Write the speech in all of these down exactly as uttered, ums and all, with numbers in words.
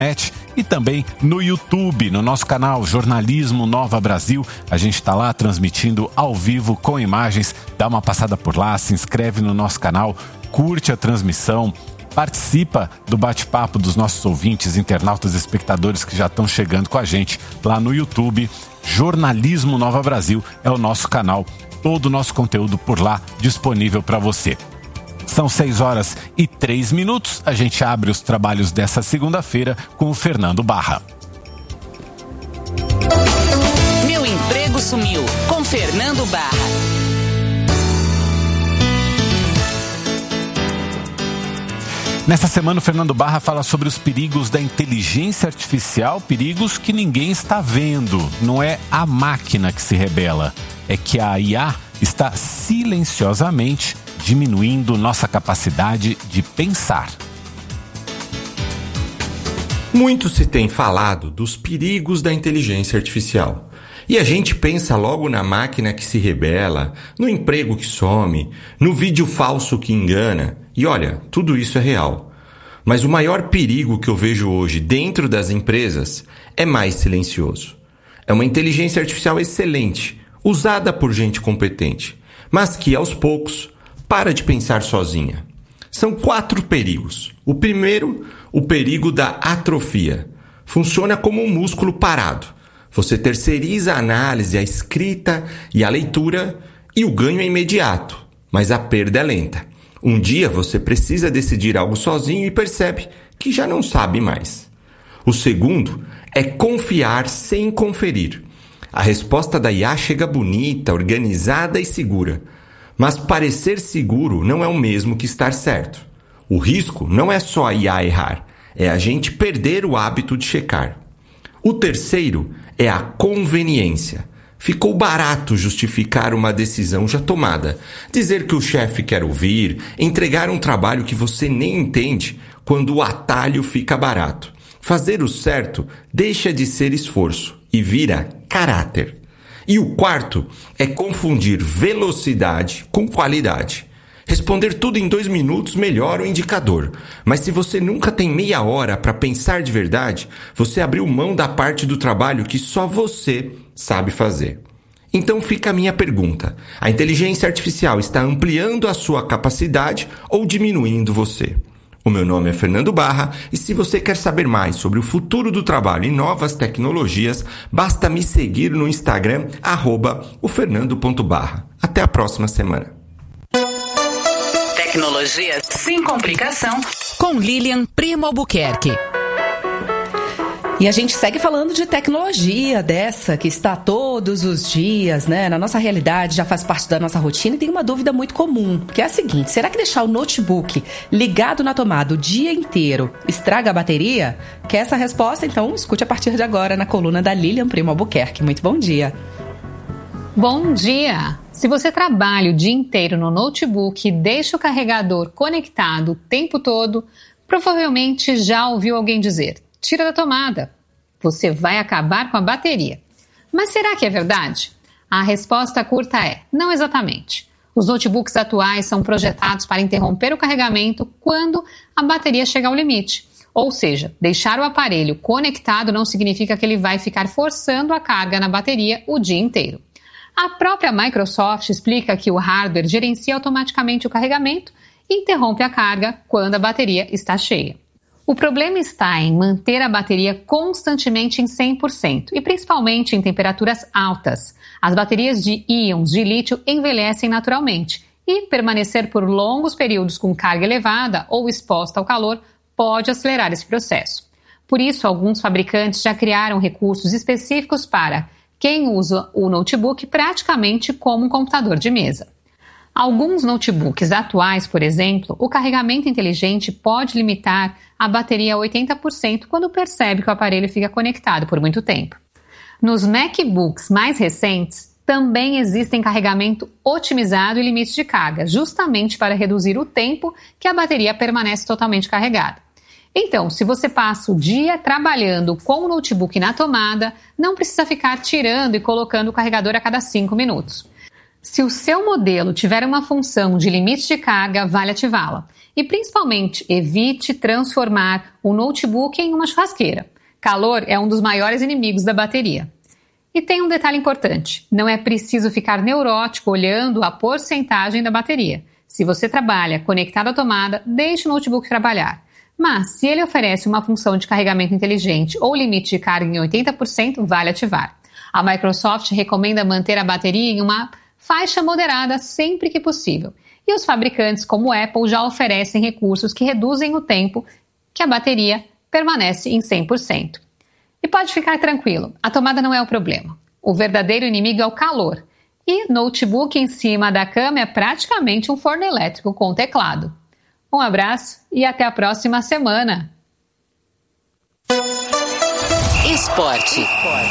E também no YouTube, no nosso canal Jornalismo Nova Brasil. A gente está lá transmitindo ao vivo com imagens. Dá uma passada por lá, se inscreve no nosso canal, curte a transmissão, participa do bate-papo dos nossos ouvintes, internautas e espectadores que já estão chegando com a gente lá no YouTube. Jornalismo Nova Brasil é o nosso canal. Todo o nosso conteúdo por lá disponível para você. São seis horas e três minutos. A gente abre os trabalhos dessa segunda-feira com o Fernando Barra. Meu emprego sumiu, com Fernando Barra. Nessa semana, o Fernando Barra fala sobre os perigos da inteligência artificial, perigos que ninguém está vendo. Não é a máquina que se rebela, é que a I A está silenciosamente diminuindo nossa capacidade de pensar. Muito se tem falado dos perigos da inteligência artificial. E a gente pensa logo na máquina que se rebela, no emprego que some, no vídeo falso que engana. E olha, tudo isso é real. Mas o maior perigo que eu vejo hoje dentro das empresas é mais silencioso. É uma inteligência artificial excelente, usada por gente competente, mas que aos poucos para de pensar sozinha. São quatro perigos. O primeiro, o perigo da atrofia. Funciona como um músculo parado. Você terceiriza a análise, a escrita e a leitura e o ganho é imediato, mas a perda é lenta. Um dia você precisa decidir algo sozinho e percebe que já não sabe mais. O segundo é confiar sem conferir. A resposta da I A chega bonita, organizada e segura. Mas parecer seguro não é o mesmo que estar certo. O risco não é só a I A errar, é a gente perder o hábito de checar. O terceiro é a conveniência. Ficou barato justificar uma decisão já tomada, dizer que o chefe quer ouvir, entregar um trabalho que você nem entende quando o atalho fica barato. Fazer o certo deixa de ser esforço e vira caráter. E o quarto é confundir velocidade com qualidade. Responder tudo em dois minutos melhora o indicador. Mas se você nunca tem meia hora para pensar de verdade, você abriu mão da parte do trabalho que só você sabe fazer. Então fica a minha pergunta. A inteligência artificial está ampliando a sua capacidade ou diminuindo você? O meu nome é Fernando Barra e se você quer saber mais sobre o futuro do trabalho e novas tecnologias, basta me seguir no Instagram, arroba o fernando ponto barra. Até a próxima semana. Tecnologia sem complicação, com Lilian Primo Albuquerque. E a gente segue falando de tecnologia dessa que está todos os dias, né? Na nossa realidade, já faz parte da nossa rotina e tem uma dúvida muito comum, que é a seguinte: será que deixar o notebook ligado na tomada o dia inteiro estraga a bateria? Quer essa resposta? Então escute a partir de agora na coluna da Lilian Primo Albuquerque. Muito bom dia. Bom dia! Se você trabalha o dia inteiro no notebook e deixa o carregador conectado o tempo todo, provavelmente já ouviu alguém dizer: tira da tomada, você vai acabar com a bateria. Mas será que é verdade? A resposta curta é: não exatamente. Os notebooks atuais são projetados para interromper o carregamento quando a bateria chega ao limite. Ou seja, deixar o aparelho conectado não significa que ele vai ficar forçando a carga na bateria o dia inteiro. A própria Microsoft explica que o hardware gerencia automaticamente o carregamento e interrompe a carga quando a bateria está cheia. O problema está em manter a bateria constantemente em cem por cento e principalmente em temperaturas altas. As baterias de íons de lítio envelhecem naturalmente e permanecer por longos períodos com carga elevada ou exposta ao calor pode acelerar esse processo. Por isso, alguns fabricantes já criaram recursos específicos para quem usa o notebook praticamente como um computador de mesa. Alguns notebooks atuais, por exemplo, o carregamento inteligente pode limitar a bateria a oitenta por cento quando percebe que o aparelho fica conectado por muito tempo. Nos MacBooks mais recentes, também existem carregamento otimizado e limite de carga, justamente para reduzir o tempo que a bateria permanece totalmente carregada. Então, se você passa o dia trabalhando com o notebook na tomada, não precisa ficar tirando e colocando o carregador a cada cinco minutos. Se o seu modelo tiver uma função de limite de carga, vale ativá-la. E principalmente, evite transformar o notebook em uma churrasqueira. Calor é um dos maiores inimigos da bateria. E tem um detalhe importante, não é preciso ficar neurótico olhando a porcentagem da bateria. Se você trabalha conectado à tomada, deixe o notebook trabalhar. Mas, se ele oferece uma função de carregamento inteligente ou limite de carga em oitenta por cento, vale ativar. A Microsoft recomenda manter a bateria em uma faixa moderada sempre que possível. E os fabricantes, como a Apple, já oferecem recursos que reduzem o tempo que a bateria permanece em cem por cento. E pode ficar tranquilo, a tomada não é o problema. O verdadeiro inimigo é o calor. E notebook em cima da cama é praticamente um forno elétrico com teclado. Um abraço e até a próxima semana. Esporte.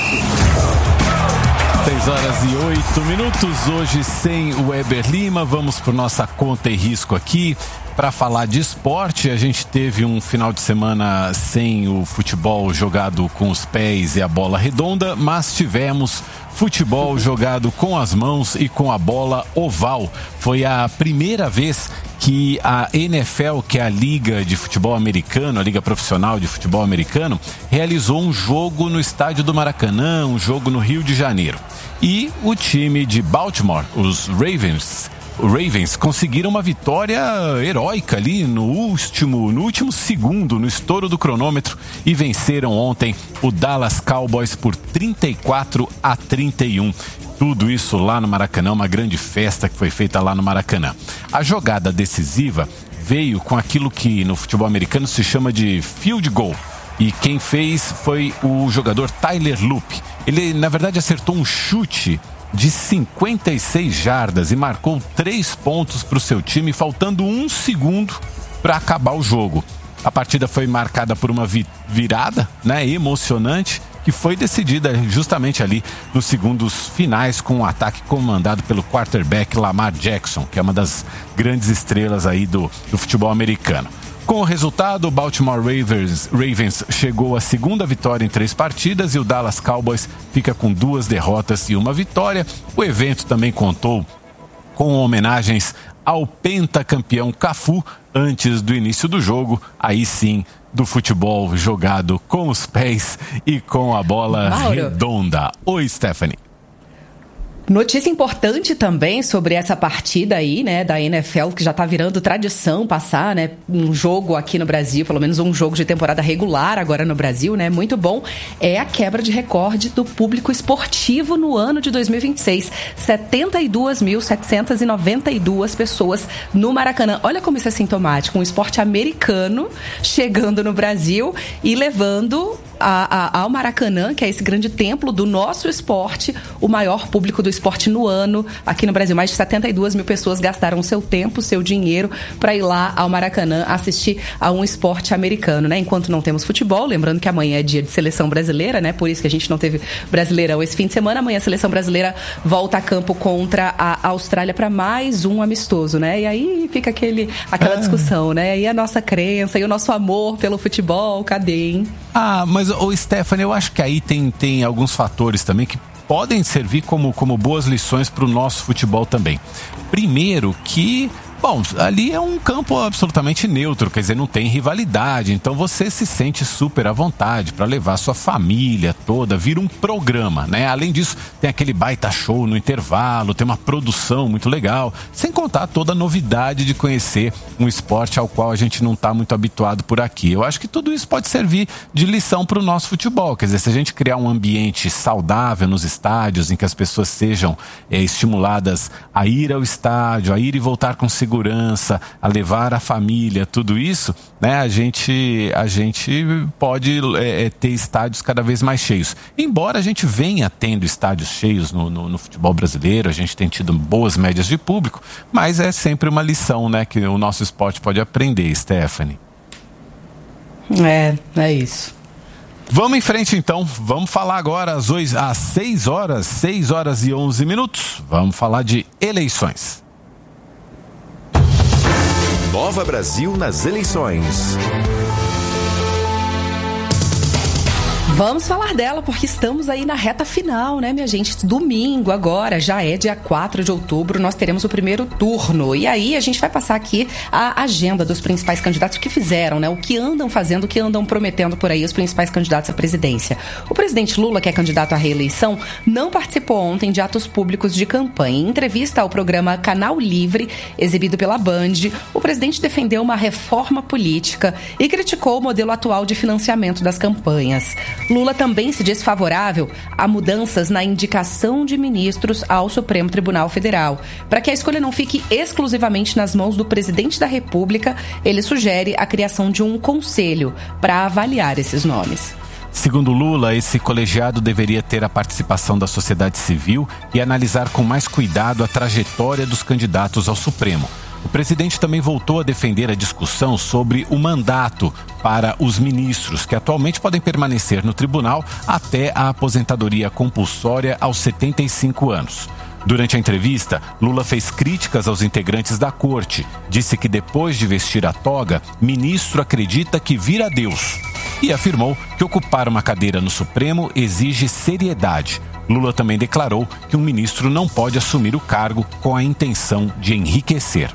seis horas e oito minutos, hoje sem o Weber Lima, vamos por nossa conta e risco aqui. Para falar de esporte, a gente teve um final de semana sem o futebol jogado com os pés e a bola redonda, mas tivemos futebol jogado com as mãos e com a bola oval. Foi a primeira vez que a N F L, que é a Liga de Futebol Americano, a Liga Profissional de Futebol Americano, realizou um jogo no estádio do Maracanã, um jogo no Rio de Janeiro. E o time de Baltimore, os Ravens, Ravens conseguiram uma vitória heróica ali no último, no último segundo, no estouro do cronômetro, e venceram ontem o Dallas Cowboys por trinta e quatro a trinta e um. Tudo isso lá no Maracanã, uma grande festa que foi feita lá no Maracanã. A jogada decisiva veio com aquilo que no futebol americano se chama de field goal. E quem fez foi o jogador Tyler Loop. Ele, na verdade, acertou um chute de cinquenta e seis jardas e marcou três pontos para o seu time, faltando um segundo para acabar o jogo. A partida foi marcada por uma vi- virada, né, emocionante, que foi decidida justamente ali nos segundos finais com um ataque comandado pelo quarterback Lamar Jackson, que é uma das grandes estrelas aí do, do futebol americano. Com o resultado, o Baltimore Ravens, Ravens chegou à segunda vitória em três partidas e o Dallas Cowboys fica com duas derrotas e uma vitória. O evento também contou com homenagens ao pentacampeão Cafu antes do início do jogo, aí sim, do futebol jogado com os pés e com a bola Mauro. redonda. Oi, Stephanie. Notícia importante também sobre essa partida aí, né, da N F L, que já tá virando tradição passar, né, um jogo aqui no Brasil, pelo menos um jogo de temporada regular agora no Brasil, né, muito bom, é a quebra de recorde do público esportivo no ano de dois mil e vinte e seis. setenta e duas mil setecentas e noventa e duas pessoas no Maracanã. Olha como isso é sintomático, um esporte americano chegando no Brasil e levando a, a, ao Maracanã, que é esse grande templo do nosso esporte, o maior público do esporte no ano aqui no Brasil. Mais de setenta e duas mil pessoas gastaram seu tempo, seu dinheiro para ir lá ao Maracanã assistir a um esporte americano, né? Enquanto não temos futebol, lembrando que amanhã é dia de seleção brasileira, né? Por isso que a gente não teve Brasileirão esse fim de semana. Amanhã a seleção brasileira volta a campo contra a Austrália para mais um amistoso, né? E aí fica aquele, aquela ah. discussão, né? E a nossa crença e o nosso amor pelo futebol, cadê, hein? Ah, mas, ô Stephanie, eu acho que aí tem, tem alguns fatores também que podem servir como, como boas lições para o nosso futebol também. Primeiro que, bom, ali é um campo absolutamente neutro, quer dizer, não tem rivalidade, então você se sente super à vontade para levar sua família toda, vira um programa, né? Além disso, tem aquele baita show no intervalo, tem uma produção muito legal, sem contar toda a novidade de conhecer um esporte ao qual a gente não está muito habituado por aqui. Eu acho que tudo isso pode servir de lição para o nosso futebol, quer dizer, se a gente criar um ambiente saudável nos estádios, em que as pessoas sejam é, estimuladas a ir ao estádio, a ir e voltar com segurança, segurança, a levar a família, tudo isso, né, a gente, a gente pode é, ter estádios cada vez mais cheios. Embora a gente venha tendo estádios cheios no, no, no futebol brasileiro, a gente tem tido boas médias de público, mas é sempre uma lição, né, que o nosso esporte pode aprender, Stephanie. É, é isso. Vamos em frente então, vamos falar agora às, oito, às seis horas, seis horas e onze minutos, vamos falar de eleições. Nova Brasil nas eleições. Vamos falar dela porque estamos aí na reta final, né, minha gente? Domingo agora, já é dia quatro de outubro, nós teremos o primeiro turno. E aí a gente vai passar aqui a agenda dos principais candidatos, o que fizeram, né? O que andam fazendo, o que andam prometendo por aí os principais candidatos à presidência. O presidente Lula, que é candidato à reeleição, não participou ontem de atos públicos de campanha. Em entrevista ao programa Canal Livre, exibido pela Band, o presidente defendeu uma reforma política e criticou o modelo atual de financiamento das campanhas. Lula também se diz favorável a mudanças na indicação de ministros ao Supremo Tribunal Federal. Para que a escolha não fique exclusivamente nas mãos do presidente da República, ele sugere a criação de um conselho para avaliar esses nomes. Segundo Lula, esse colegiado deveria ter a participação da sociedade civil e analisar com mais cuidado a trajetória dos candidatos ao Supremo. O presidente também voltou a defender a discussão sobre o mandato para os ministros, que atualmente podem permanecer no tribunal até a aposentadoria compulsória aos setenta e cinco anos. Durante a entrevista, Lula fez críticas aos integrantes da corte. Disse que depois de vestir a toga, ministro acredita que vira Deus. E afirmou que ocupar uma cadeira no Supremo exige seriedade. Lula também declarou que um ministro não pode assumir o cargo com a intenção de enriquecer.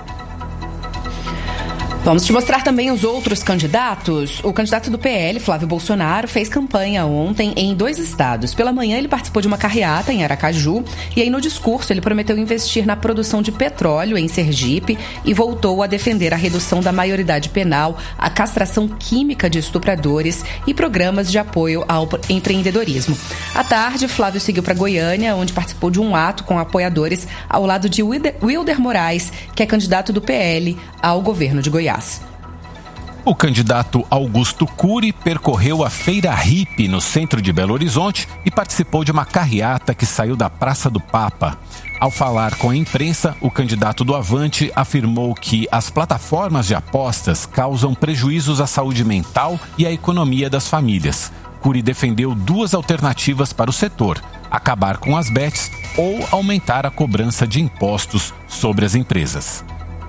Vamos te mostrar também os outros candidatos. O candidato do P L, Flávio Bolsonaro, fez campanha ontem em dois estados. Pela manhã, ele participou de uma carreata em Aracaju e aí no discurso ele prometeu investir na produção de petróleo em Sergipe e voltou a defender a redução da maioridade penal, a castração química de estupradores e programas de apoio ao empreendedorismo. À tarde, Flávio seguiu para Goiânia, onde participou de um ato com apoiadores ao lado de Wilder, Wilder Moraes, que é candidato do P L ao governo de Goiás. O candidato Augusto Cury percorreu a Feira Hippie no centro de Belo Horizonte e participou de uma carreata que saiu da Praça do Papa. Ao falar com a imprensa, o candidato do Avante afirmou que as plataformas de apostas causam prejuízos à saúde mental e à economia das famílias. Cury defendeu duas alternativas para o setor: acabar com as bets ou aumentar a cobrança de impostos sobre as empresas.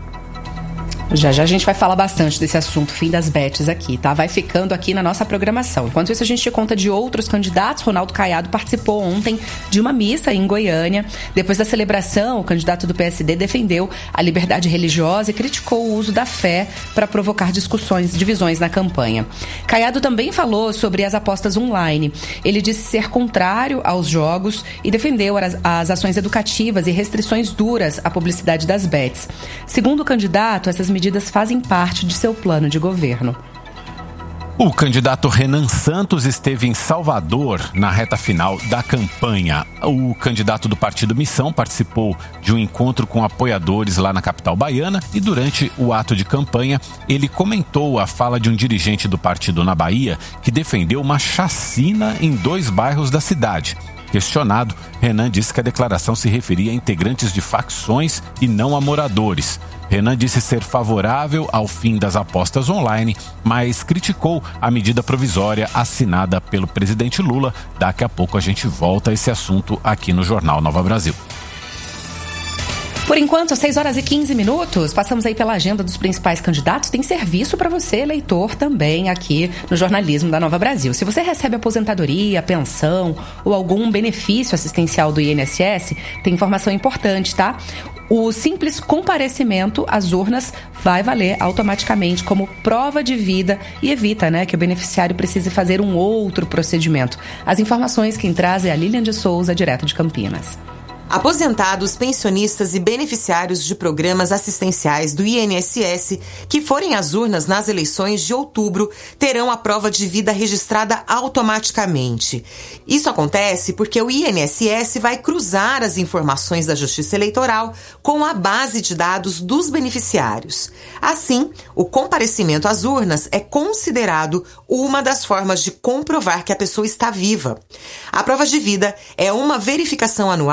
Já já a gente vai falar bastante desse assunto, fim das bets aqui, tá? Vai ficando aqui na nossa programação. Enquanto isso, a gente te conta de outros candidatos. Ronaldo Caiado participou ontem de uma missa em Goiânia. Depois da celebração, o candidato do P S D defendeu a liberdade religiosa e criticou o uso da fé para provocar discussões, divisões na campanha. Caiado também falou sobre as apostas online. Ele disse ser contrário aos jogos e defendeu as, as ações educativas e restrições duras à publicidade das bets. Segundo o candidato, essas medidas medidas fazem parte de seu plano de governo. O candidato Renan Santos esteve em Salvador na reta final da campanha. O candidato do Partido Missão participou de um encontro com apoiadores lá na capital baiana e durante o ato de campanha ele comentou a fala de um dirigente do partido na Bahia que defendeu uma chacina em dois bairros da cidade. Questionado, Renan disse que a declaração se referia a integrantes de facções e não a moradores. Renan disse ser favorável ao fim das apostas online, mas criticou a medida provisória assinada pelo presidente Lula. Daqui a pouco a gente volta a esse assunto aqui no Jornal Nova Brasil. Por enquanto, seis horas e quinze minutos, passamos aí pela agenda dos principais candidatos. Tem serviço para você, eleitor, também aqui no jornalismo da Nova Brasil. Se você recebe aposentadoria, pensão ou algum benefício assistencial do I N S S, tem informação importante, tá? O simples comparecimento às urnas vai valer automaticamente como prova de vida e evita, né, que o beneficiário precise fazer um outro procedimento. As informações quem traz é a Lilian de Souza, direto de Campinas. Aposentados, pensionistas e beneficiários de programas assistenciais do I N S S que forem às urnas nas eleições de outubro terão a prova de vida registrada automaticamente. Isso acontece porque o I N S S vai cruzar as informações da Justiça Eleitoral com a base de dados dos beneficiários. Assim, o comparecimento às urnas é considerado uma das formas de comprovar que a pessoa está viva. A prova de vida é uma verificação anual feita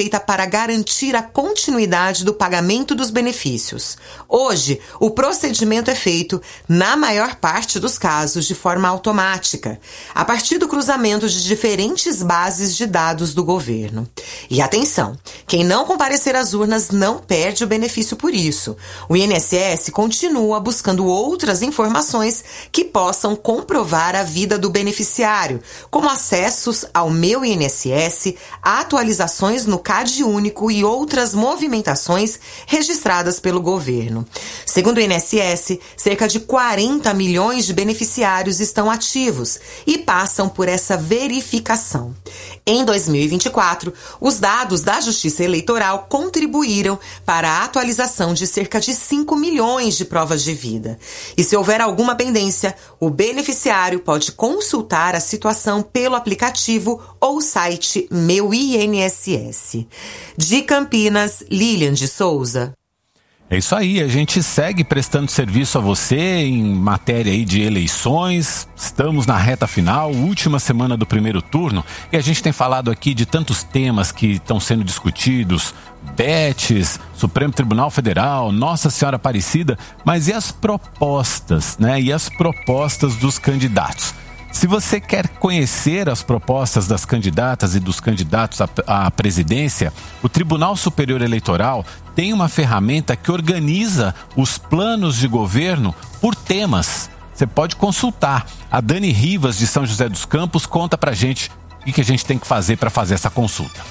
feita para garantir a continuidade do pagamento dos benefícios. Hoje, o procedimento é feito, na maior parte dos casos, de forma automática, a partir do cruzamento de diferentes bases de dados do governo. E atenção, quem não comparecer às urnas não perde o benefício por isso. O I N S S continua buscando outras informações que possam comprovar a vida do beneficiário, como acessos ao Meu I N S S, atualizações no C A D único e outras movimentações registradas pelo governo. Segundo o I N S S, cerca de quarenta milhões de beneficiários estão ativos e passam por essa verificação. Em dois mil e vinte e quatro, os dados da Justiça Eleitoral contribuíram para a atualização de cerca de cinco milhões de provas de vida. E se houver alguma pendência, o beneficiário pode consultar a situação pelo aplicativo ou site Meu I N S S. De Campinas, Lilian de Souza. É isso aí, a gente segue prestando serviço a você em matéria aí de eleições. Estamos na reta final, última semana do primeiro turno, e a gente tem falado aqui de tantos temas que estão sendo discutidos, B E Ts, Supremo Tribunal Federal, Nossa Senhora Aparecida, mas e as propostas, né? E as propostas dos candidatos? Se você quer conhecer as propostas das candidatas e dos candidatos à, à presidência, o Tribunal Superior Eleitoral tem uma ferramenta que organiza os planos de governo por temas. Você pode consultar. A Dani Rivas, de São José dos Campos, conta pra gente o que a gente tem que fazer para fazer essa consulta.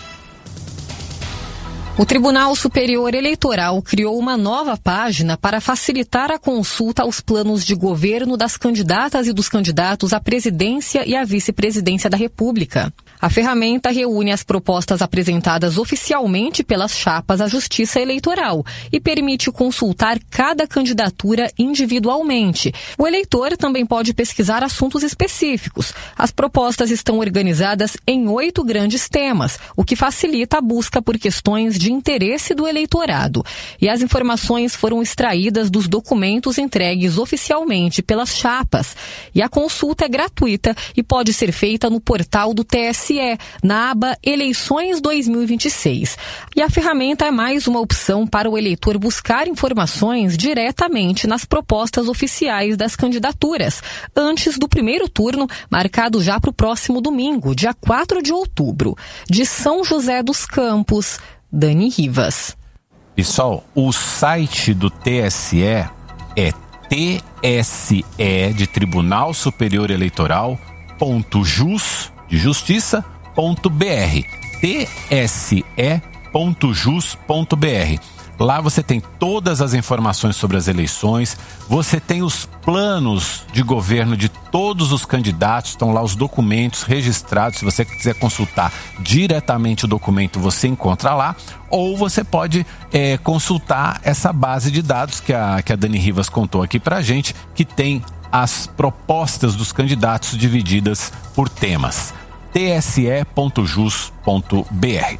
O Tribunal Superior Eleitoral criou uma nova página para facilitar a consulta aos planos de governo das candidatas e dos candidatos à presidência e à vice-presidência da República. A ferramenta reúne as propostas apresentadas oficialmente pelas chapas à Justiça Eleitoral e permite consultar cada candidatura individualmente. O eleitor também pode pesquisar assuntos específicos. As propostas estão organizadas em oito grandes temas, o que facilita a busca por questões de interesse do eleitorado. E as informações foram extraídas dos documentos entregues oficialmente pelas chapas. E a consulta é gratuita e pode ser feita no portal do T S E, na aba Eleições dois mil e vinte e seis. E a ferramenta é mais uma opção para o eleitor buscar informações diretamente nas propostas oficiais das candidaturas, antes do primeiro turno, marcado já para o próximo domingo, dia quatro de outubro. De São José dos Campos, Dani Rivas. Pessoal, o site do T S E é T S E de Tribunal Superior Eleitoral ponto jus de justiça ponto br, T S E ponto jus ponto br. Lá você tem todas as informações sobre as eleições, você tem os planos de governo de todos os candidatos, estão lá os documentos registrados. Se você quiser consultar diretamente o documento, você encontra lá, ou você pode é, consultar essa base de dados que a, que a Dani Rivas contou aqui pra gente, que tem as propostas dos candidatos divididas por temas. T S E ponto jus ponto br.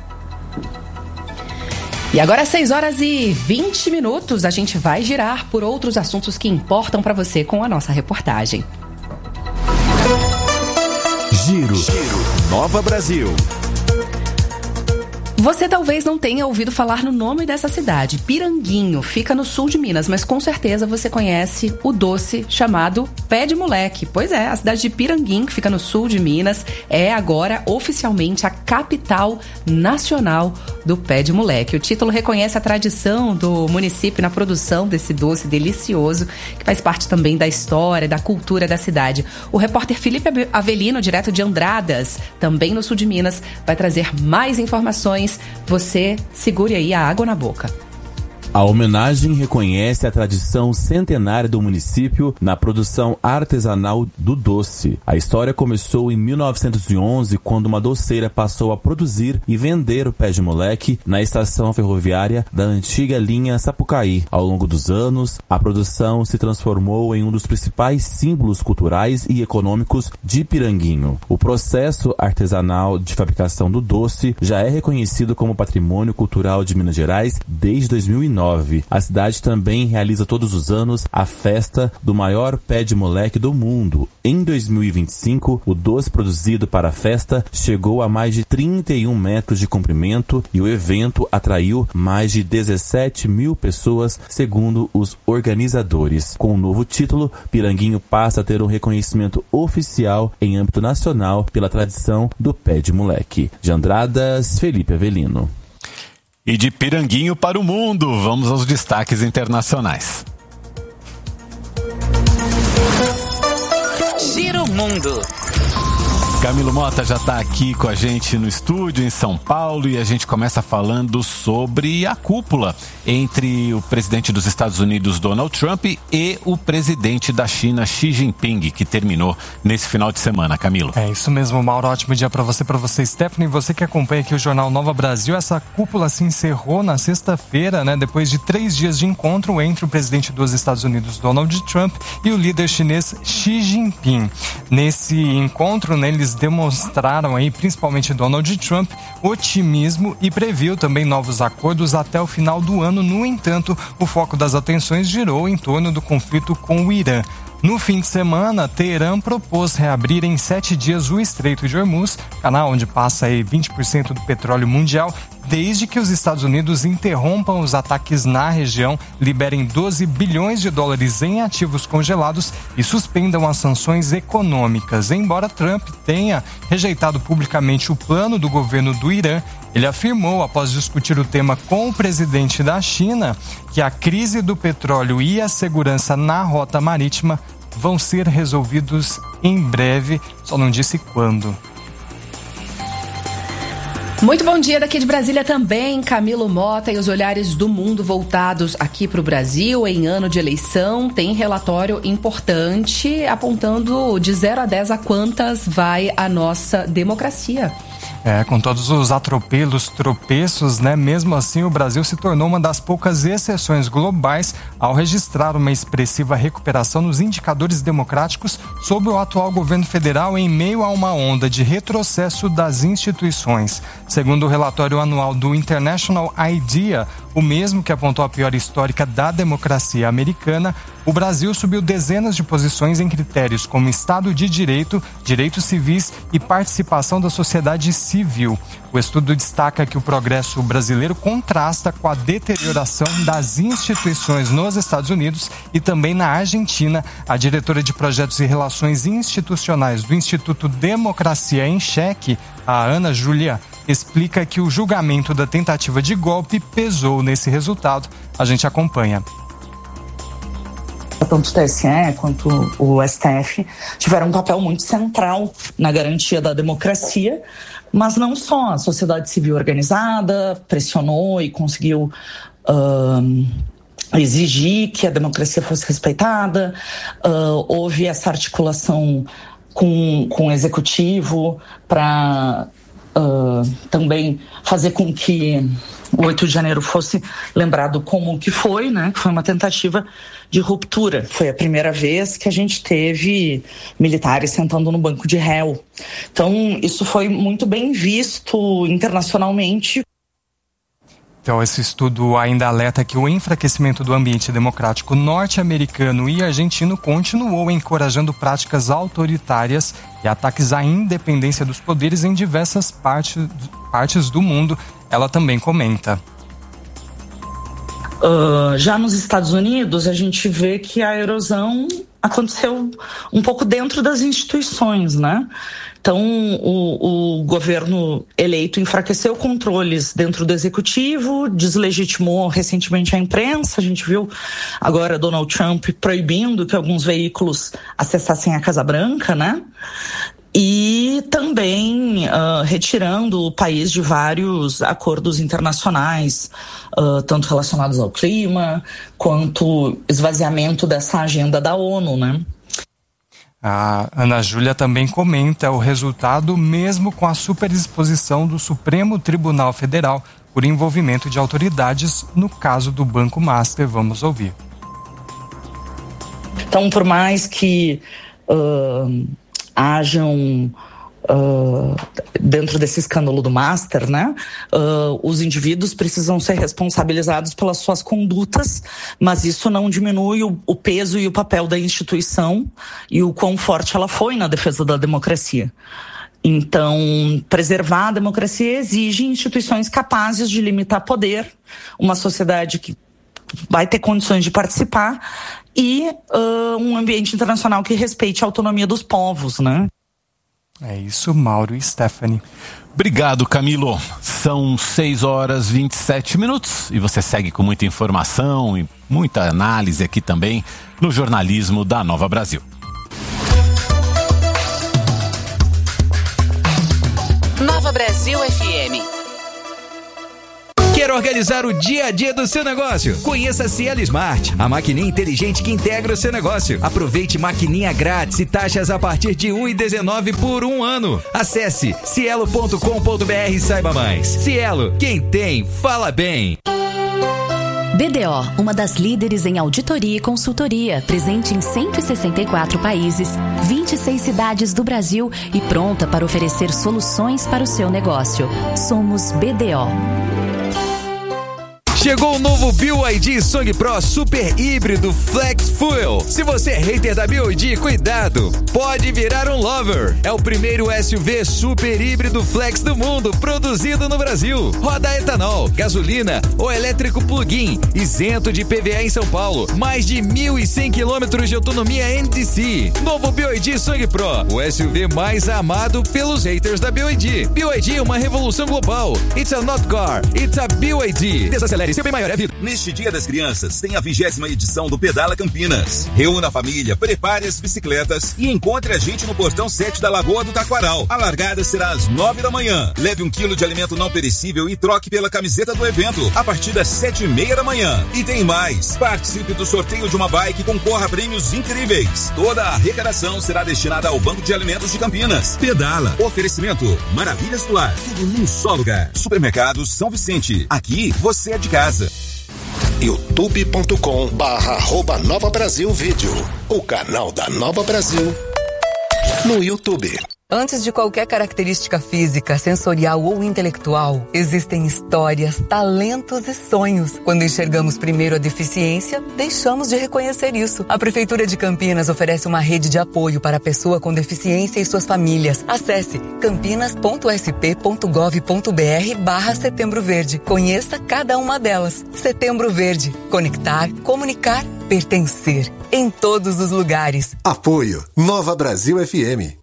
E agora às seis horas e vinte minutos, a gente vai girar por outros assuntos que importam para você com a nossa reportagem. Giro, Giro. Nova Brasil. Você talvez não tenha ouvido falar no nome dessa cidade, Piranguinho, fica no sul de Minas, mas com certeza você conhece o doce chamado Pé de Moleque. Pois é, a cidade de Piranguinho, que fica no sul de Minas, é agora oficialmente a capital nacional do Pé de Moleque. O título reconhece a tradição do município na produção desse doce delicioso, que faz parte também da história, da cultura da cidade. O repórter Felipe Avelino, direto de Andradas, também no sul de Minas, vai trazer mais informações. Você segure aí a água na boca. A homenagem reconhece a tradição centenária do município na produção artesanal do doce. A história começou em mil novecentos e onze, quando uma doceira passou a produzir e vender o Pé de Moleque na estação ferroviária da antiga linha Sapucaí. Ao longo dos anos, a produção se transformou em um dos principais símbolos culturais e econômicos de Piranguinho. O processo artesanal de fabricação do doce já é reconhecido como patrimônio cultural de Minas Gerais desde dois mil e nove. nove. A cidade também realiza todos os anos a festa do maior pé de moleque do mundo. Em dois mil e vinte e cinco, o doce produzido para a festa chegou a mais de trinta e um metros de comprimento e o evento atraiu mais de dezessete mil pessoas, segundo os organizadores. Com o novo título, Piranguinho passa a ter um reconhecimento oficial em âmbito nacional pela tradição do pé de moleque. De Andradas, Felipe Avelino. E de Piranguinho para o mundo, vamos aos destaques internacionais. Giro Mundo. Camilo Mota já está aqui com a gente no estúdio em São Paulo e a gente começa falando sobre a cúpula entre o presidente dos Estados Unidos, Donald Trump, e o presidente da China, Xi Jinping, que terminou nesse final de semana. Camilo. É isso mesmo, Mauro. Ótimo dia para você, para você, Stephanie. Você que acompanha aqui o Jornal Nova Brasil. Essa cúpula se encerrou na sexta-feira, né, depois de três dias de encontro entre o presidente dos Estados Unidos, Donald Trump, e o líder chinês Xi Jinping. Nesse encontro, né, eles demonstraram aí, principalmente Donald Trump, otimismo e previu também novos acordos até o final do ano. No entanto, o foco das atenções girou em torno do conflito com o Irã. No fim de semana, Teherã propôs reabrir em sete dias o Estreito de Hormuz, canal onde passa aí vinte por cento do petróleo mundial, desde que os Estados Unidos interrompam os ataques na região, liberem doze bilhões de dólares em ativos congelados e suspendam as sanções econômicas. Embora Trump tenha rejeitado publicamente o plano do governo do Irã, ele afirmou, após discutir o tema com o presidente da China, que a crise do petróleo e a segurança na rota marítima vão ser resolvidos em breve, só não disse quando. Muito bom dia daqui de Brasília também, Camilo Mota, e os olhares do mundo voltados aqui para o Brasil em ano de eleição. Tem relatório importante apontando de zero a dez a quantas vai a nossa democracia. É, com todos os atropelos, tropeços, né? Mesmo assim, o Brasil se tornou uma das poucas exceções globais ao registrar uma expressiva recuperação nos indicadores democráticos sob o atual governo federal em meio a uma onda de retrocesso das instituições. Segundo o relatório anual do International IDEA, o mesmo que apontou a pior histórica da democracia americana, o Brasil subiu dezenas de posições em critérios como Estado de Direito, direitos civis e participação da sociedade civil. O estudo destaca que o progresso brasileiro contrasta com a deterioração das instituições nos Estados Unidos e também na Argentina. A diretora de Projetos e Relações Institucionais do Instituto Democracia em Cheque, a Ana Júlia, explica que o julgamento da tentativa de golpe pesou nesse resultado. A gente acompanha. Tanto o T S E quanto o S T F tiveram um papel muito central na garantia da democracia, mas não só. A sociedade civil organizada pressionou e conseguiu uh, exigir que a democracia fosse respeitada. Uh, houve essa articulação com, com o executivo para uh, também fazer com que o oito de janeiro fosse lembrado como o que foi, né? Que foi uma tentativa de ruptura. Foi a primeira vez que a gente teve militares sentando no banco de réu. Então, isso foi muito bem visto internacionalmente. Então, esse estudo ainda alerta que o enfraquecimento do ambiente democrático norte-americano e argentino continuou encorajando práticas autoritárias e ataques à independência dos poderes em diversas partes, partes do mundo. Ela também comenta. Uh, já nos Estados Unidos, a gente vê que a erosão aconteceu um pouco dentro das instituições, né? Então, o, o governo eleito enfraqueceu controles dentro do executivo, deslegitimou recentemente a imprensa. A gente viu agora Donald Trump proibindo que alguns veículos acessassem a Casa Branca, né? E também uh, retirando o país de vários acordos internacionais, uh, tanto relacionados ao clima, quanto esvaziamento dessa agenda da ONU, né? A Ana Júlia também comenta o resultado mesmo com a superexposição do Supremo Tribunal Federal por envolvimento de autoridades no caso do Banco Master. Vamos ouvir. Então, por mais que uh, hajam uh, dentro desse escândalo do Master, né? Uh, os indivíduos precisam ser responsabilizados pelas suas condutas, mas isso não diminui o, o peso e o papel da instituição e o quão forte ela foi na defesa da democracia. Então, preservar a democracia exige instituições capazes de limitar poder, uma sociedade que vai ter condições de participar e uh, um ambiente internacional que respeite a autonomia dos povos, né? É isso, Mauro e Stephanie. Obrigado, Camilo. São seis horas e vinte e sete minutos e você segue com muita informação e muita análise aqui também no jornalismo da Nova Brasil. Nova Brasil F M. Quer organizar o dia a dia do seu negócio? Conheça a Cielo Smart, a maquininha inteligente que integra o seu negócio. Aproveite maquininha grátis e taxas a partir de um real e dezenove centavos por um ano. Acesse cielo ponto com ponto b r e saiba mais. Cielo, quem tem, fala bem. B D O, uma das líderes em auditoria e consultoria, presente em cento e sessenta e quatro países, vinte e seis cidades do Brasil e pronta para oferecer soluções para o seu negócio. Somos B D O. Chegou o novo B Y D Song Pro Super Híbrido Flex Fuel. Se você é hater da B Y D, cuidado, pode virar um lover. É o primeiro S U V super híbrido flex do mundo, produzido no Brasil. Roda etanol, gasolina ou elétrico plug-in, isento de I P V A em São Paulo. Mais de mil e cem quilômetros de autonomia N D C. Novo B Y D Song Pro, o S U V mais amado pelos haters da B Y D. B Y D é uma revolução global. It's a not car, it's a B Y D. Desacelere, seu bem maior é vida. Neste Dia das Crianças, tem a vigésima edição do Pedala Campinas. Reúna a família, prepare as bicicletas e encontre a gente no portão sete da Lagoa do Taquaral. A largada será às nove da manhã. Leve um quilo de alimento não perecível e troque pela camiseta do evento a partir das sete e meia da manhã. E tem mais. Participe do sorteio de uma bike e concorra a prêmios incríveis. Toda a arrecadação será destinada ao Banco de Alimentos de Campinas. Pedala. Oferecimento Maravilhas do Lar. Tudo num só lugar. Supermercados São Vicente. Aqui você é de casa. youtube ponto com barra arroba Nova Brasil Vídeo, o canal da Nova Brasil no YouTube. Antes de qualquer característica física, sensorial ou intelectual, existem histórias, talentos e sonhos. Quando enxergamos primeiro a deficiência, deixamos de reconhecer isso. A Prefeitura de Campinas oferece uma rede de apoio para a pessoa com deficiência e suas famílias. Acesse campinas ponto s p ponto gov ponto b r barra Setembro Verde. Conheça cada uma delas. Setembro Verde. Conectar, comunicar, pertencer. Em todos os lugares. Apoio Nova Brasil F M.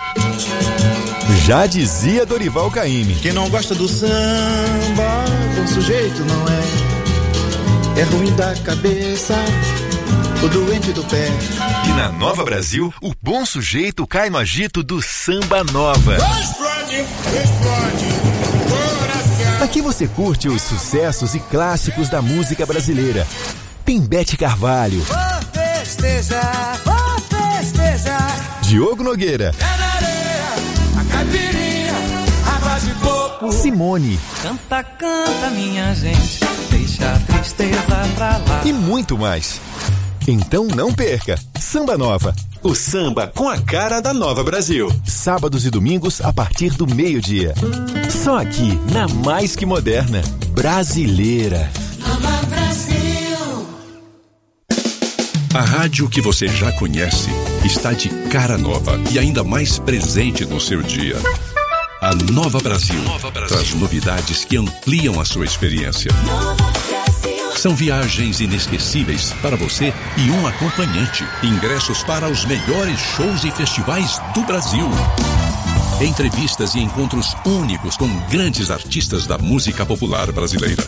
Já dizia Dorival Caymmi: quem não gosta do samba, bom sujeito não é. É ruim da cabeça, o doente do pé. E na Nova Brasil, o bom sujeito cai no agito do Samba Nova. Explode, explode, coração. Aqui você curte os sucessos e clássicos da música brasileira. Pimbete Carvalho, vou festejar, vou festejar. Diogo Nogueira, a caipirinha, água de coco. Simone, canta, canta minha gente, deixa a tristeza pra lá. E muito mais. Então não perca, Samba Nova, o samba com a cara da Nova Brasil. Sábados e domingos a partir do meio-dia. Só aqui na Mais Que Moderna, brasileira. Nova Brasil. A rádio que você já conhece está de cara nova e ainda mais presente no seu dia. A Nova Brasil, Nova Brasil traz novidades que ampliam a sua experiência. São viagens inesquecíveis para você e um acompanhante. Ingressos para os melhores shows e festivais do Brasil. Entrevistas e encontros únicos com grandes artistas da música popular brasileira.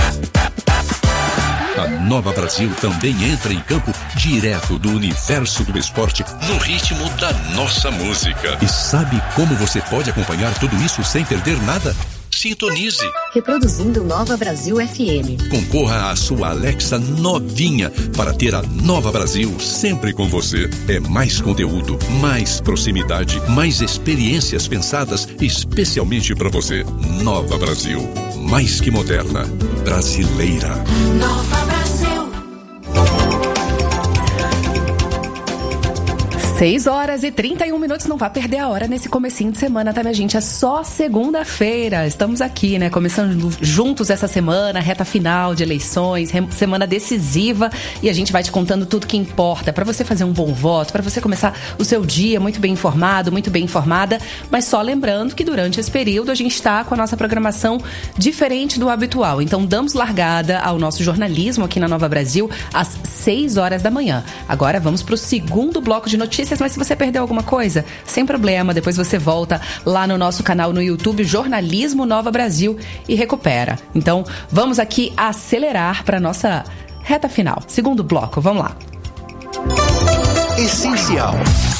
A Nova Brasil também entra em campo direto do universo do esporte no ritmo da nossa música. E sabe como você pode acompanhar tudo isso sem perder nada? Sintonize. Reproduzindo Nova Brasil F M. Concorra à sua Alexa novinha para ter a Nova Brasil sempre com você. É mais conteúdo, mais proximidade, mais experiências pensadas especialmente para você. Nova Brasil, mais que moderna, brasileira. Nova Brasil. seis horas e trinta e um minutos, não vai perder a hora nesse comecinho de semana, tá, minha gente? É só segunda-feira, estamos aqui, né, começando juntos essa semana, reta final de eleições, semana decisiva, e a gente vai te contando tudo que importa para você fazer um bom voto, para você começar o seu dia muito bem informado, muito bem informada, mas só lembrando que durante esse período a gente está com a nossa programação diferente do habitual, então damos largada ao nosso jornalismo aqui na Nova Brasil às seis horas da manhã. Agora vamos para o segundo bloco de notícias, mas se você perdeu alguma coisa, sem problema, depois você volta lá no nosso canal no YouTube, Jornalismo Nova Brasil, e recupera. Então, vamos aqui acelerar para nossa reta final. Segundo bloco, vamos lá. Essencial.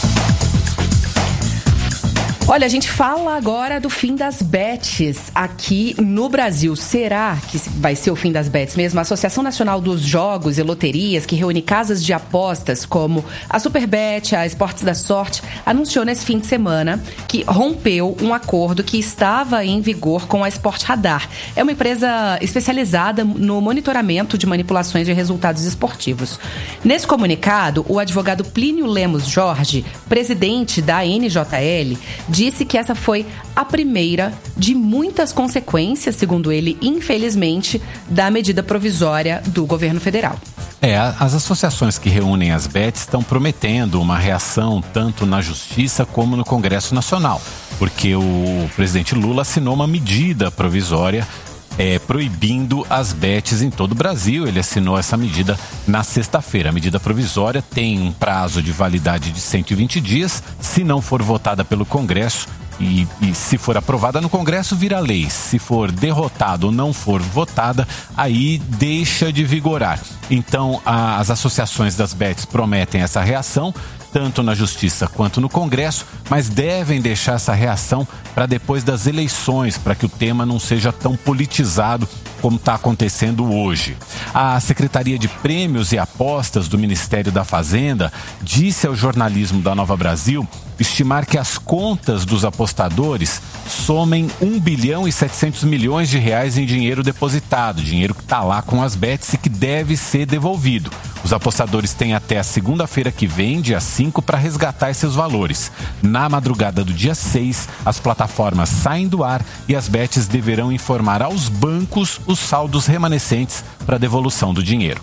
Olha, a gente fala agora do fim das bets aqui no Brasil. Será que vai ser o fim das bets mesmo? A Associação Nacional dos Jogos e Loterias, que reúne casas de apostas como a Superbet, a Esportes da Sorte, anunciou nesse fim de semana que rompeu um acordo que estava em vigor com a Sport Radar. É uma empresa especializada no monitoramento de manipulações de resultados esportivos. Nesse comunicado, o advogado Plínio Lemos Jorge, presidente da N J L, disse que essa foi a primeira de muitas consequências, segundo ele, infelizmente, da medida provisória do governo federal. É, as associações que reúnem as bets estão prometendo uma reação tanto na Justiça como no Congresso Nacional, porque o presidente Lula assinou uma medida provisória É, proibindo as bets em todo o Brasil. Ele assinou essa medida na sexta-feira. A medida provisória tem um prazo de validade de cento e vinte dias. Se não for votada pelo Congresso e, e se for aprovada no Congresso, vira lei. Se for derrotada ou não for votada, aí deixa de vigorar. Então, a, as associações das bets prometem essa reação, tanto na Justiça quanto no Congresso, mas devem deixar essa reação para depois das eleições, para que o tema não seja tão politizado como está acontecendo hoje. A Secretaria de Prêmios e Apostas do Ministério da Fazenda disse ao jornalismo da Nova Brasil estimar que as contas dos apostadores somem um bilhão e setecentos milhões de reais em dinheiro depositado, dinheiro que está lá com as bets e que deve ser devolvido. Os apostadores têm até a segunda-feira que vem, dia cinco, para resgatar esses valores. Na madrugada do dia seis, as plataformas saem do ar e as bets deverão informar aos bancos os saldos remanescentes para devolução do dinheiro.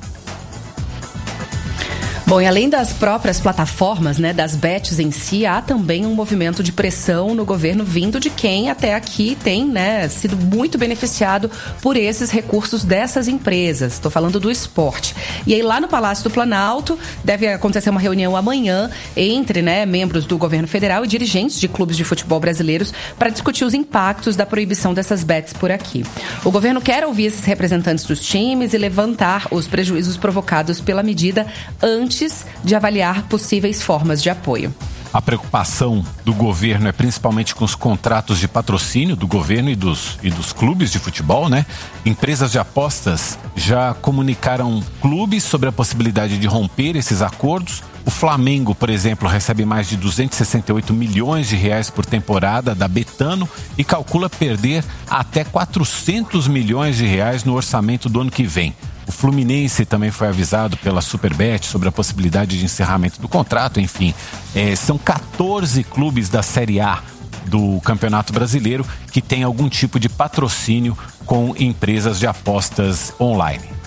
Bom, e além das próprias plataformas, né, das bets em si, há também um movimento de pressão no governo vindo de quem até aqui tem, né, sido muito beneficiado por esses recursos dessas empresas. Estou falando do esporte. E aí lá no Palácio do Planalto deve acontecer uma reunião amanhã entre, né, membros do governo federal e dirigentes de clubes de futebol brasileiros para discutir os impactos da proibição dessas bets por aqui. O governo quer ouvir esses representantes dos times e levantar os prejuízos provocados pela medida antes de avaliar possíveis formas de apoio. A preocupação do governo é principalmente com os contratos de patrocínio do governo e dos, e dos clubes de futebol, né? Empresas de apostas já comunicaram clubes sobre a possibilidade de romper esses acordos. O Flamengo, por exemplo, recebe mais de duzentos e sessenta e oito milhões de reais por temporada da Betano e calcula perder até quatrocentos milhões de reais no orçamento do ano que vem. O Fluminense também foi avisado pela Superbet sobre a possibilidade de encerramento do contrato. Enfim, é, são quatorze clubes da Série A do Campeonato Brasileiro que têm algum tipo de patrocínio com empresas de apostas online.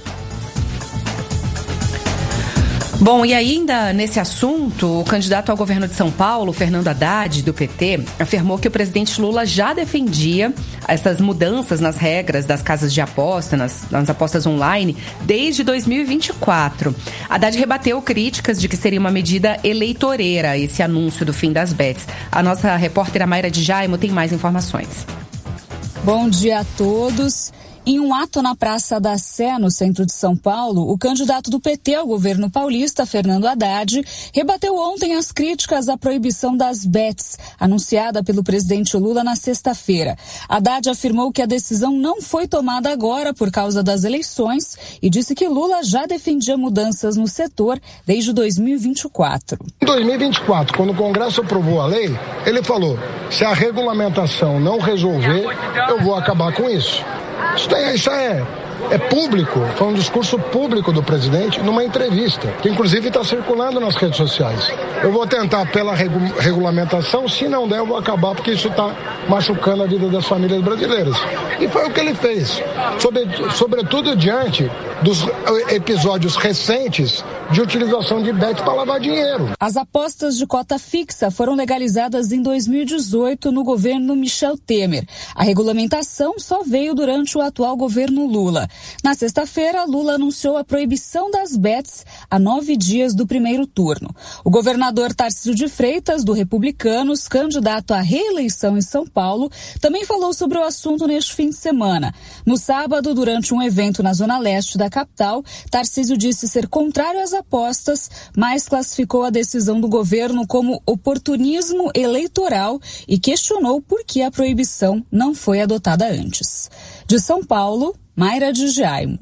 Bom, e ainda nesse assunto, o candidato ao governo de São Paulo, Fernando Haddad, do P T, afirmou que o presidente Lula já defendia essas mudanças nas regras das casas de aposta, nas, nas apostas online, desde dois mil e vinte e quatro. Haddad rebateu críticas de que seria uma medida eleitoreira esse anúncio do fim das bets. A nossa repórter Mayra de Jaimo tem mais informações. Bom dia a todos. Em um ato na Praça da Sé, no centro de São Paulo, o candidato do P T ao governo paulista, Fernando Haddad, rebateu ontem as críticas à proibição das bets, anunciada pelo presidente Lula na sexta-feira. Haddad afirmou que a decisão não foi tomada agora por causa das eleições e disse que Lula já defendia mudanças no setor desde dois mil e vinte e quatro. Em dois mil e vinte e quatro, quando o Congresso aprovou a lei, ele falou, se a regulamentação não resolver, eu vou acabar com isso. Isso, tem, isso é é público, foi um discurso público do presidente numa entrevista, que inclusive está circulando nas redes sociais. Eu vou tentar pela regu regulamentação, se não der eu vou acabar, porque isso está machucando a vida das famílias brasileiras. E foi o que ele fez, Sobre, sobretudo diante dos episódios recentes de utilização de bet para lavar dinheiro. As apostas de cota fixa foram legalizadas em dois mil e dezoito no governo Michel Temer. A regulamentação só veio durante o atual governo Lula. Na sexta-feira, Lula anunciou a proibição das bets a nove dias do primeiro turno. O governador Tarcísio de Freitas, do Republicanos, candidato à reeleição em São Paulo, também falou sobre o assunto neste fim de semana. No sábado, durante um evento na zona leste da capital, Tarcísio disse ser contrário às apostas, mas classificou a decisão do governo como oportunismo eleitoral e questionou por que a proibição não foi adotada antes. De São Paulo, Mayra de Jaimo.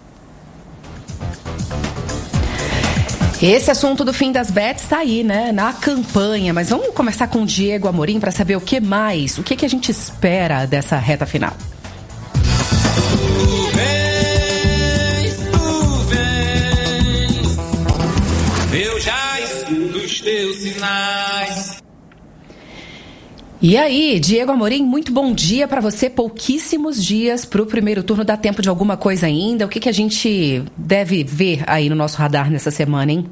Esse assunto do fim das bets está aí, né? Na campanha. Mas vamos começar com o Diego Amorim para saber o que mais, o que, que a gente espera dessa reta final. Eu já escuto os teus sinais. E aí, Diego Amorim, muito bom dia para você. Pouquíssimos dias para o primeiro turno. Dá tempo de alguma coisa ainda? O que, que a gente deve ver aí no nosso radar nessa semana, hein?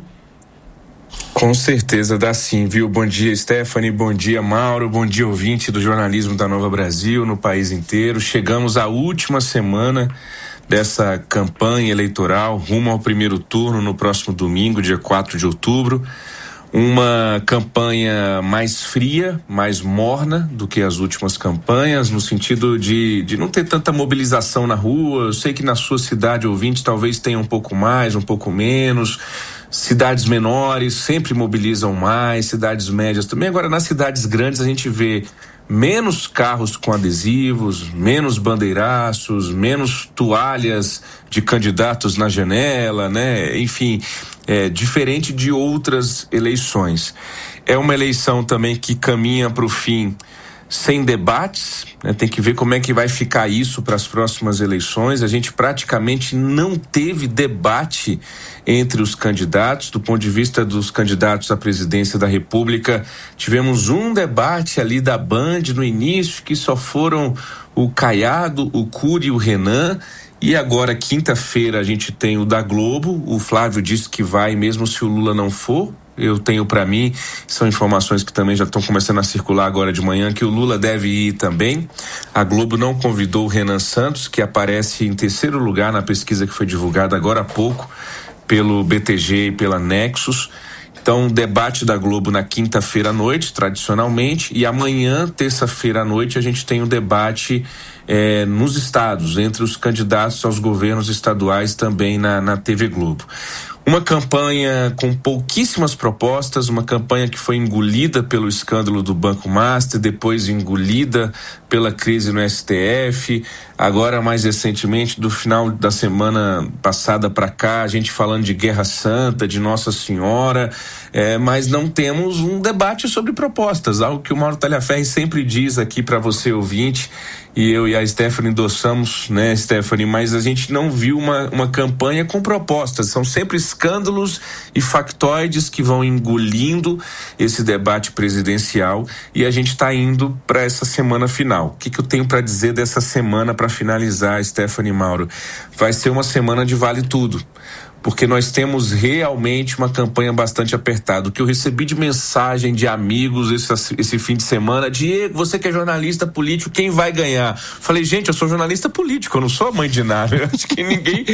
Com certeza dá sim, viu? Bom dia, Stephanie, bom dia, Mauro, bom dia, ouvinte do jornalismo da Nova Brasil no país inteiro. Chegamos à última semana dessa campanha eleitoral rumo ao primeiro turno no próximo domingo, dia quatro de outubro. Uma campanha mais fria, mais morna do que as últimas campanhas, no sentido de, de não ter tanta mobilização na rua. Eu sei que na sua cidade, ouvinte, talvez tenha um pouco mais, um pouco menos. Cidades menores sempre mobilizam mais, cidades médias também. Agora, nas cidades grandes, a gente vê menos carros com adesivos, menos bandeiraços, menos toalhas de candidatos na janela, né? Enfim, é diferente de outras eleições. É uma eleição também que caminha para o fim sem debates, né? Tem que ver como é que vai ficar isso para as próximas eleições. A gente praticamente não teve debate entre os candidatos. Do ponto de vista dos candidatos à presidência da República, tivemos um debate ali da Band no início, que só foram o Caiado, o Cury e o Renan. E agora, quinta-feira, a gente tem o da Globo. O Flávio disse que vai, mesmo se o Lula não for. Eu tenho para mim, são informações que também já estão começando a circular agora de manhã, que o Lula deve ir também. A Globo não convidou o Renan Santos, que aparece em terceiro lugar na pesquisa que foi divulgada agora há pouco pelo B T G e pela Nexus. Então, debate da Globo na quinta-feira à noite, tradicionalmente, e amanhã, terça-feira à noite, a gente tem um debate eh, nos estados, entre os candidatos aos governos estaduais também na, na T V Globo. Uma campanha com pouquíssimas propostas, uma campanha que foi engolida pelo escândalo do Banco Master, depois engolida pela crise no S T F, agora mais recentemente, do final da semana passada para cá, a gente falando de Guerra Santa, de Nossa Senhora, é, mas não temos um debate sobre propostas, algo que o Mauro Talhaferri sempre diz aqui para você, ouvinte, e eu e a Stephanie endossamos, né, Stephanie, mas a gente não viu uma, uma campanha com propostas, são sempre escândalos e factoides que vão engolindo esse debate presidencial, e a gente está indo para essa semana final. O que, que eu tenho para dizer dessa semana para finalizar, Stephanie e Mauro? Vai ser uma semana de vale tudo, porque nós temos realmente uma campanha bastante apertada. O que eu recebi de mensagem de amigos esse, esse fim de semana: Diego, você que é jornalista político, quem vai ganhar? Falei, gente, eu sou jornalista político, eu não sou a mãe de nada. Eu acho que ninguém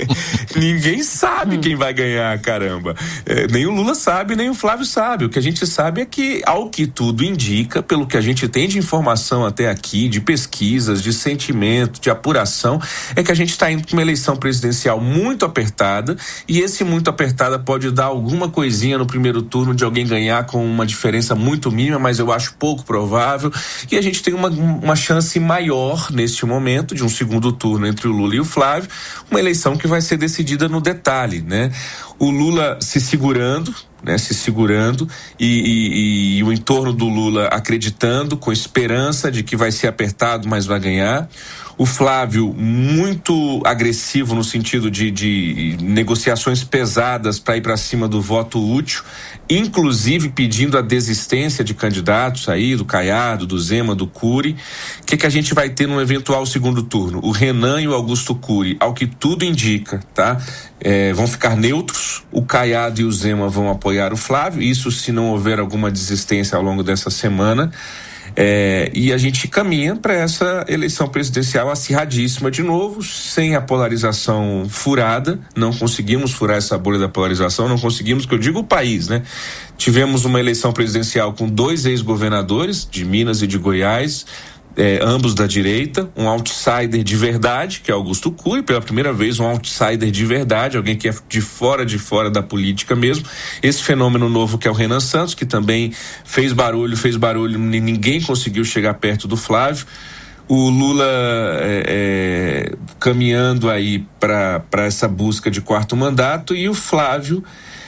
ninguém sabe quem vai ganhar, caramba. É, nem o Lula sabe, nem o Flávio sabe. O que a gente sabe é que, ao que tudo indica, pelo que a gente tem de informação até aqui, de pesquisas, de sentimento, de apuração, é que a gente está indo para uma eleição presidencial muito apertada. E esse muito apertada pode dar alguma coisinha no primeiro turno de alguém ganhar com uma diferença muito mínima, mas eu acho pouco provável. E a gente tem uma, uma chance maior neste momento de um segundo turno entre o Lula e o Flávio, uma eleição que vai ser decidida no detalhe, né? o Lula se segurando, né, se segurando e, e, e o entorno do Lula acreditando, com esperança de que vai ser apertado, mas vai ganhar. O Flávio muito agressivo no sentido de, de negociações pesadas para ir para cima do voto útil, inclusive pedindo a desistência de candidatos aí, do Caiado, do Zema, do Cury. O que, que a gente vai ter num eventual segundo turno? O Renan e o Augusto Cury, ao que tudo indica, tá? É, vão ficar neutros, o Caiado e o Zema vão apoiar o Flávio, isso se não houver alguma desistência ao longo dessa semana. É, e a gente caminha para essa eleição presidencial acirradíssima de novo, sem a polarização furada. Não conseguimos furar essa bolha da polarização, não conseguimos, que eu digo o país, né? Tivemos uma eleição presidencial com dois ex-governadores de Minas e de Goiás, É, ambos da direita, um outsider de verdade, que é Augusto Cury, pela primeira vez um outsider de verdade, alguém que é de fora de fora da política mesmo. Esse fenômeno novo que é o Renan Santos, que também fez barulho, fez barulho, ninguém conseguiu chegar perto do Flávio. O Lula é, é, caminhando aí para essa busca de quarto mandato, e o Flávio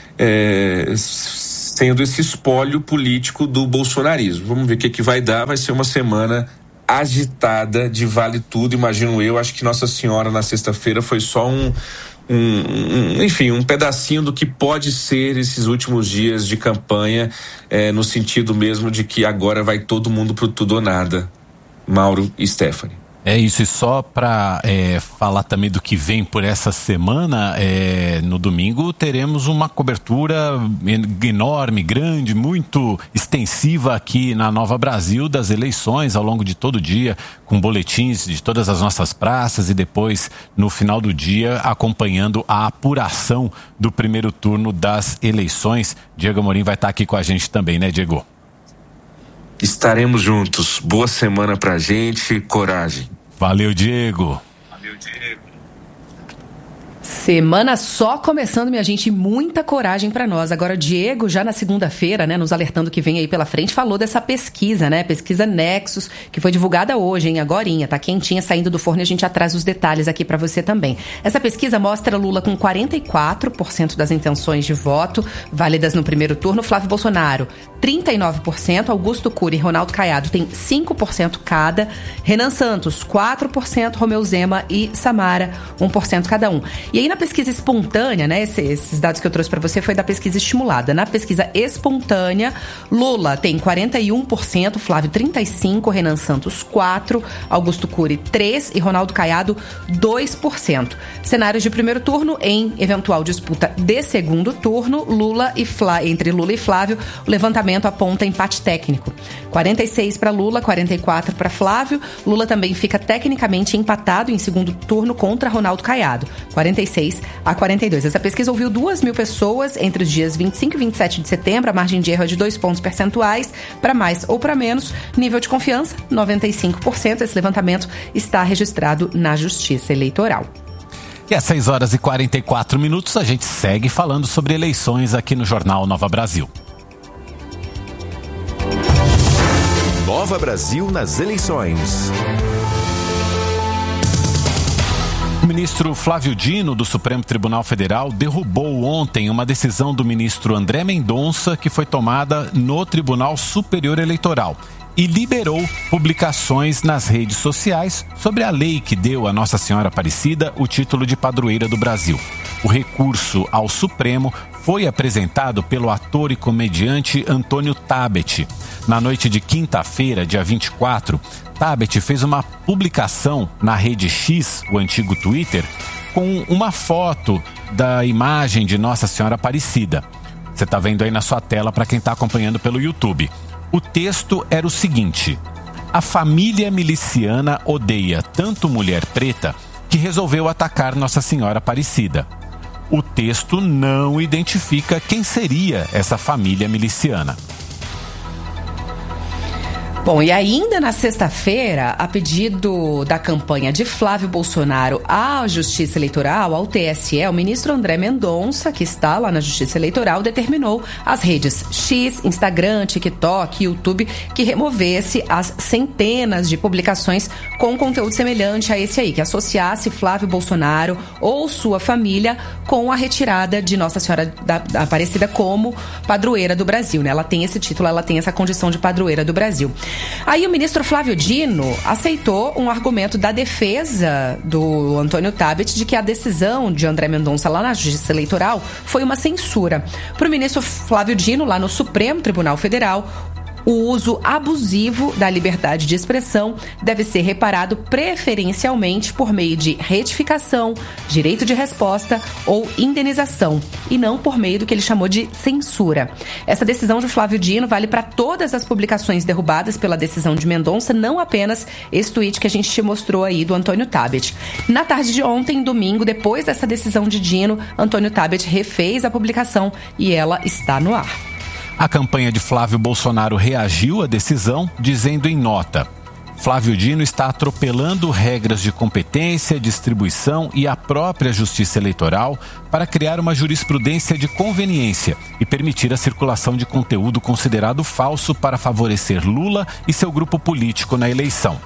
é, sendo esse espólio político do bolsonarismo. Vamos ver o que, que vai dar. Vai ser uma semana agitada de vale tudo, imagino eu. Acho que Nossa Senhora na sexta-feira foi só um, um, um enfim, um pedacinho do que pode ser esses últimos dias de campanha, é, no sentido mesmo de que agora vai todo mundo pro tudo ou nada. Mauro e Stephanie. É isso, e só para é, falar também do que vem por essa semana, é, no domingo teremos uma cobertura enorme, grande, muito extensiva aqui na Nova Brasil das eleições ao longo de todo o dia, com boletins de todas as nossas praças e depois, no final do dia, acompanhando a apuração do primeiro turno das eleições. Diego Amorim vai estar aqui com a gente também, né, Diego? Estaremos juntos. Boa semana pra gente, coragem. Valeu, Diego. Valeu, Diego. Semana só começando, minha gente, muita coragem para nós. Agora, o Diego, já na segunda-feira, né, nos alertando que vem aí pela frente, falou dessa pesquisa, né, pesquisa Nexus, que foi divulgada hoje, hein, agorinha, tá quentinha, saindo do forno, e a gente já traz os detalhes aqui para você também. Essa pesquisa mostra Lula com quarenta e quatro por cento das intenções de voto válidas no primeiro turno, Flávio Bolsonaro trinta e nove por cento, Augusto Cury e Ronaldo Caiado tem cinco por cento cada, Renan Santos quatro por cento, Romeu Zema e Samara um por cento cada um. E aí na pesquisa espontânea, né, esses, esses dados que eu trouxe para você foi da pesquisa estimulada. Na pesquisa espontânea, Lula tem quarenta e um por cento, Flávio trinta e cinco por cento, Renan Santos quatro por cento, Augusto Cury três por cento e Ronaldo Caiado dois por cento. Cenários de primeiro turno, em eventual disputa de segundo turno, Lula e Flá, entre Lula e Flávio, o levantamento aponta empate técnico. quarenta e seis para Lula, quarenta e quatro para Flávio. Lula também fica tecnicamente empatado em segundo turno contra Ronaldo Caiado, quarenta e seis a quarenta e dois. Essa pesquisa ouviu duas mil pessoas entre os dias vinte e cinco e vinte e sete de setembro. A margem de erro é de dois pontos percentuais, para mais ou para menos. Nível de confiança, noventa e cinco por cento. Esse levantamento está registrado na Justiça Eleitoral. E às seis horas e quarenta e quatro minutos, a gente segue falando sobre eleições aqui no Jornal Nova Brasil. Nova Brasil nas eleições. O ministro Flávio Dino, do Supremo Tribunal Federal, derrubou ontem uma decisão do ministro André Mendonça que foi tomada no Tribunal Superior Eleitoral e liberou publicações nas redes sociais sobre a lei que deu a Nossa Senhora Aparecida o título de padroeira do Brasil. O recurso ao Supremo foi apresentado pelo ator e comediante Antônio Tabet. Na noite de quinta-feira, dia vinte e quatro, Tabet fez uma publicação na rede X, o antigo Twitter, com uma foto da imagem de Nossa Senhora Aparecida. Você está vendo aí na sua tela para quem está acompanhando pelo YouTube. O texto era o seguinte: a família miliciana odeia tanto mulher preta que resolveu atacar Nossa Senhora Aparecida. O texto não identifica quem seria essa família miliciana. Bom, e ainda na sexta-feira, a pedido da campanha de Flávio Bolsonaro à Justiça Eleitoral, ao T S E, o ministro André Mendonça, que está lá na Justiça Eleitoral, determinou às redes X, Instagram, TikTok, YouTube, que removesse as centenas de publicações com conteúdo semelhante a esse aí, que associasse Flávio Bolsonaro ou sua família com a retirada de Nossa Senhora da, da Aparecida como padroeira do Brasil, né? Ela tem esse título, ela tem essa condição de padroeira do Brasil. Aí o ministro Flávio Dino aceitou um argumento da defesa do Antônio Tabet de que a decisão de André Mendonça lá na Justiça Eleitoral foi uma censura. Para o ministro Flávio Dino, lá no Supremo Tribunal Federal, o uso abusivo da liberdade de expressão deve ser reparado preferencialmente por meio de retificação, direito de resposta ou indenização, e não por meio do que ele chamou de censura. Essa decisão de Flávio Dino vale para todas as publicações derrubadas pela decisão de Mendonça, não apenas esse tweet que a gente te mostrou aí do Antônio Tabet. Na tarde de ontem, domingo, depois dessa decisão de Dino, Antônio Tabet refez a publicação e ela está no ar. A campanha de Flávio Bolsonaro reagiu à decisão, dizendo em nota: Flávio Dino está atropelando regras de competência, distribuição e a própria Justiça Eleitoral para criar uma jurisprudência de conveniência e permitir a circulação de conteúdo considerado falso para favorecer Lula e seu grupo político na eleição.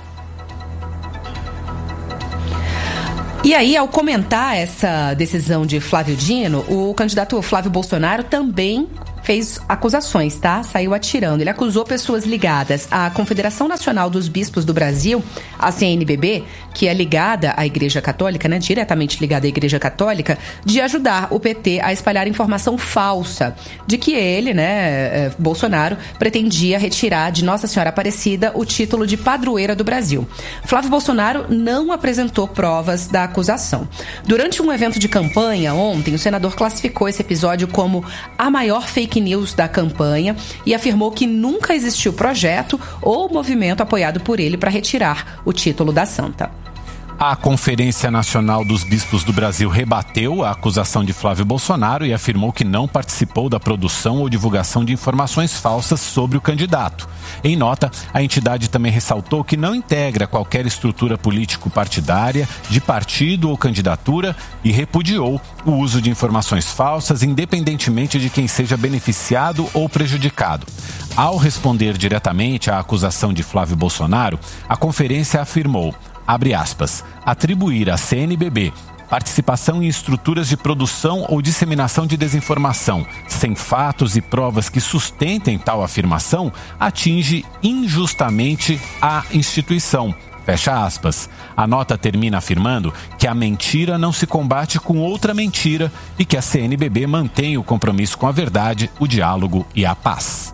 E aí, ao comentar essa decisão de Flávio Dino, o candidato Flávio Bolsonaro também fez acusações, tá? Saiu atirando. Ele acusou pessoas ligadas à Confederação Nacional dos Bispos do Brasil, a C N B B, que é ligada à Igreja Católica, né? Diretamente ligada à Igreja Católica, de ajudar o P T a espalhar informação falsa de que ele, né, Bolsonaro, pretendia retirar de Nossa Senhora Aparecida o título de padroeira do Brasil. Flávio Bolsonaro não apresentou provas da acusação. Durante um evento de campanha ontem, o senador classificou esse episódio como a maior fake news da campanha e afirmou que nunca existiu projeto ou movimento apoiado por ele para retirar o título da santa. A Conferência Nacional dos Bispos do Brasil rebateu a acusação de Flávio Bolsonaro e afirmou que não participou da produção ou divulgação de informações falsas sobre o candidato. Em nota, a entidade também ressaltou que não integra qualquer estrutura político-partidária, de partido ou candidatura e repudiou o uso de informações falsas, independentemente de quem seja beneficiado ou prejudicado. Ao responder diretamente à acusação de Flávio Bolsonaro, a conferência afirmou, abre aspas, atribuir à C N B B participação em estruturas de produção ou disseminação de desinformação, sem fatos e provas que sustentem tal afirmação, atinge injustamente a instituição. Fecha aspas. A nota termina afirmando que a mentira não se combate com outra mentira e que a C N B B mantém o compromisso com a verdade, o diálogo e a paz.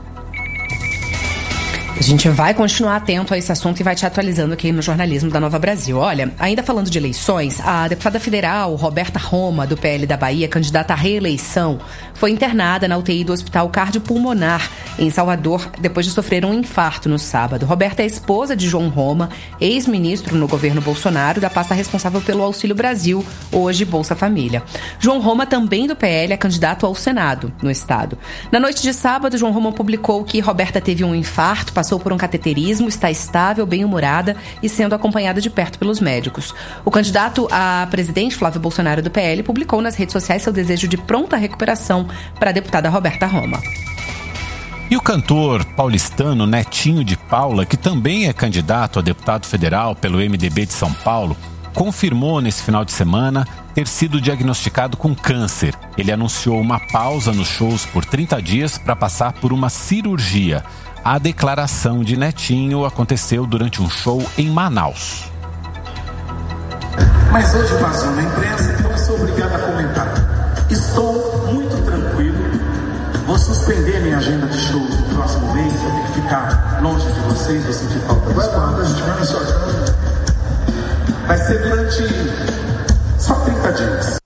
A gente vai continuar atento a esse assunto e vai te atualizando aqui no jornalismo da Nova Brasil. Olha, ainda falando de eleições, a deputada federal Roberta Roma, do P L da Bahia, candidata à reeleição, foi internada na U T I do Hospital Cardiopulmonar, em Salvador, depois de sofrer um infarto no sábado. Roberta é esposa de João Roma, ex-ministro no governo Bolsonaro, da pasta responsável pelo Auxílio Brasil, hoje Bolsa Família. João Roma, também do P L, é candidato ao Senado no estado. Na noite de sábado, João Roma publicou que Roberta teve um infarto, passou por um cateterismo, está estável, bem-humorada e sendo acompanhada de perto pelos médicos. O candidato a presidente, Flávio Bolsonaro, do P L, publicou nas redes sociais seu desejo de pronta recuperação para a deputada Roberta Roma. E o cantor paulistano Netinho de Paula, que também é candidato a deputado federal pelo M D B de São Paulo, confirmou nesse final de semana ter sido diagnosticado com câncer. Ele anunciou uma pausa nos shows por trinta dias para passar por uma cirurgia. A declaração de Netinho aconteceu durante um show em Manaus. Mas hoje vazou na imprensa, então eu sou obrigado a comentar. Estou muito tranquilo, vou suspender minha agenda de shows no próximo mês, eu tenho que ficar longe de vocês, vou sentir falta dos quadros. A gente vai na sua casa. Vai ser durante só trinta dias.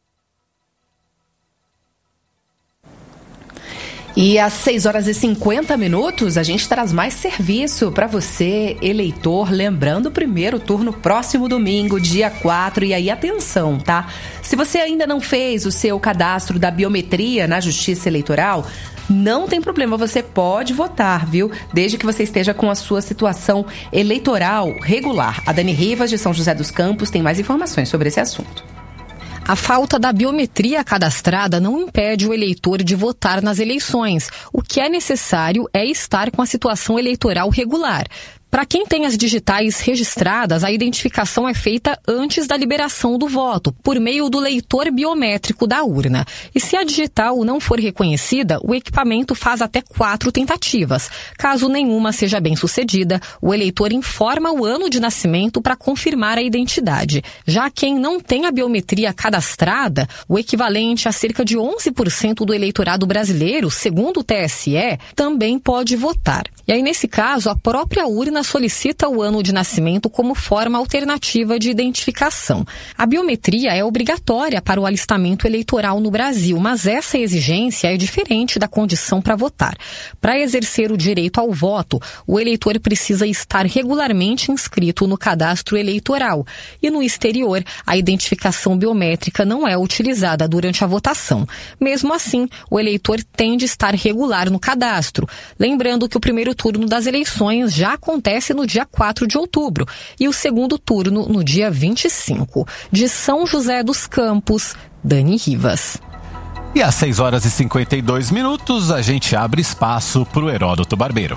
E às seis horas e cinquenta minutos, a gente traz mais serviço para você, eleitor. Lembrando, o primeiro turno próximo domingo, dia quatro. E aí, atenção, tá? Se você ainda não fez o seu cadastro da biometria na Justiça Eleitoral, não tem problema, você pode votar, viu? Desde que você esteja com a sua situação eleitoral regular. A Dani Rivas, de São José dos Campos, tem mais informações sobre esse assunto. A falta da biometria cadastrada não impede o eleitor de votar nas eleições. O que é necessário é estar com a situação eleitoral regular. Para quem tem as digitais registradas, a identificação é feita antes da liberação do voto, por meio do leitor biométrico da urna. E se a digital não for reconhecida, o equipamento faz até quatro tentativas. Caso nenhuma seja bem sucedida, o eleitor informa o ano de nascimento para confirmar a identidade. Já quem não tem a biometria cadastrada, o equivalente a cerca de onze por cento do eleitorado brasileiro, segundo o T S E, também pode votar. E aí, nesse caso, a própria urna solicita o ano de nascimento como forma alternativa de identificação. A biometria é obrigatória para o alistamento eleitoral no Brasil, mas essa exigência é diferente da condição para votar. Para exercer o direito ao voto, o eleitor precisa estar regularmente inscrito no cadastro eleitoral. E no exterior, a identificação biométrica não é utilizada durante a votação. Mesmo assim, o eleitor tem de estar regular no cadastro. Lembrando que o primeiro turno das eleições já acontece no dia quatro de outubro e o segundo turno no dia vinte e cinco. De São José dos Campos, Dani Rivas. E às seis horas e cinquenta e dois minutos, a gente abre espaço para o Heródoto Barbeiro.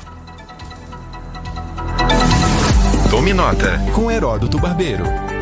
Tome nota com Heródoto Barbeiro.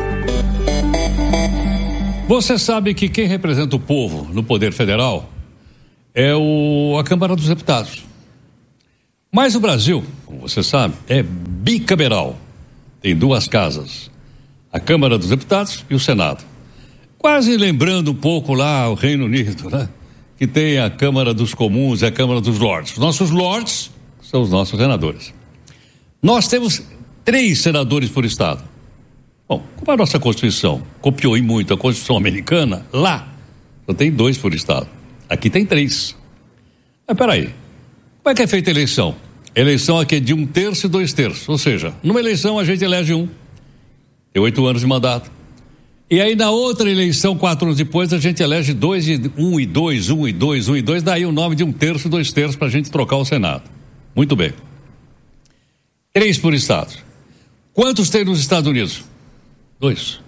Você sabe que quem representa o povo no Poder Federal é o, a Câmara dos Deputados. Mas o Brasil, como você sabe, é bicameral. Tem duas casas, a Câmara dos Deputados e o Senado. Quase lembrando um pouco lá o Reino Unido, né? Que tem a Câmara dos Comuns e a Câmara dos Lordes. Os nossos Lordes são os nossos senadores. Nós temos três senadores por estado. Bom, como a nossa Constituição copiou em muito a Constituição americana, lá só tem dois por estado. Aqui tem três. Mas peraí, como é que é feita a eleição? A eleição aqui é de um terço e dois terços. Ou seja, numa eleição a gente elege um, tem oito anos de mandato. E aí na outra eleição, quatro anos depois, a gente elege dois, e um e dois, um e dois, um e dois, daí o nome de um terço e dois terços para a gente trocar o Senado. Muito bem. Três por estado. Quantos tem nos Estados Unidos? Dois.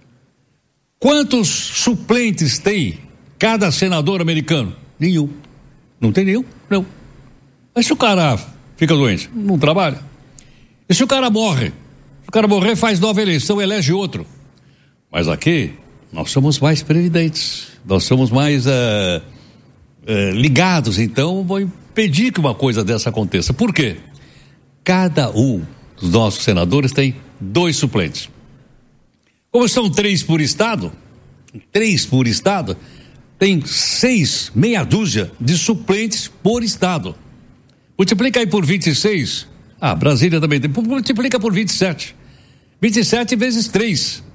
Quantos suplentes tem cada senador americano? Nenhum. Não tem nenhum? Não. Mas se o cara fica doente, não trabalha. E se o cara morre? Se o cara morrer, faz nova eleição, elege outro. Mas aqui, nós somos mais previdentes. Nós somos mais uh, uh, ligados. Então, vou impedir que uma coisa dessa aconteça. Por quê? Cada um dos nossos senadores tem dois suplentes. Como são três por estado, três por estado, tem seis, meia dúzia de suplentes por estado. Multiplica aí por vinte e seis. Ah, Brasília também tem. Multiplica por vinte e sete. vinte e sete vezes três.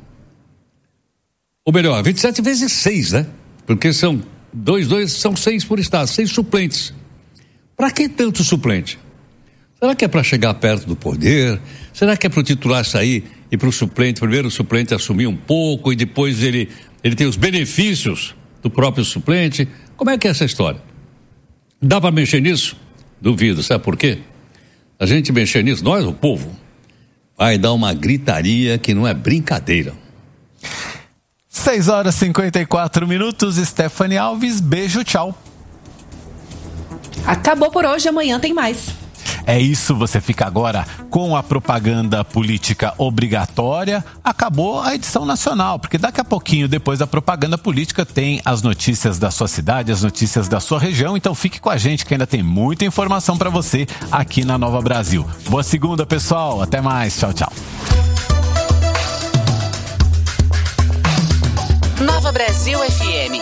Ou melhor, vinte e sete vezes seis, né? Porque são dois, dois, são seis por estado, seis suplentes. Para que tanto suplente? Será que é para chegar perto do poder? Será que é para o titular sair e para o suplente, primeiro o suplente assumir um pouco e depois ele, ele tem os benefícios do próprio suplente? Como é que é essa história? Dá para mexer nisso? Duvido, sabe por quê? A gente mexer nisso, nós, o povo, vai dar uma gritaria que não é brincadeira. seis horas e cinquenta e quatro minutos, Stephanie Alves, beijo, tchau. Acabou por hoje, amanhã tem mais. É isso, você fica agora com a propaganda política obrigatória. Acabou a edição nacional, porque daqui a pouquinho, depois da propaganda política, tem as notícias da sua cidade, as notícias da sua região. Então fique com a gente que ainda tem muita informação para você aqui na Nova Brasil. Boa segunda, pessoal. Até mais. Tchau, tchau. Nova Brasil F M.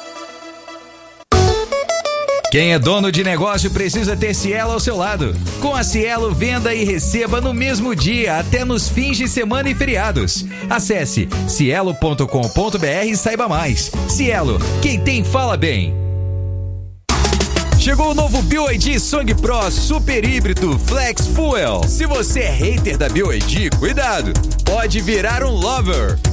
Quem é dono de negócio precisa ter Cielo ao seu lado. Com a Cielo, venda e receba no mesmo dia, até nos fins de semana e feriados. Acesse cielo ponto com ponto br e saiba mais. Cielo, quem tem fala bem. Chegou o novo B Y D Song Pro Super Híbrido Flex Fuel. Se você é hater da B Y D, cuidado, pode virar um lover.